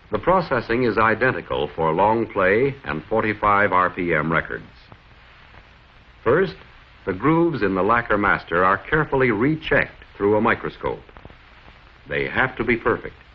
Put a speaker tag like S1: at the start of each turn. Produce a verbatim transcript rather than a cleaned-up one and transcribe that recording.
S1: The processing is identical for long play and forty-five R P M records. First, the grooves in the lacquer master are carefully rechecked through a microscope. They have to be perfect.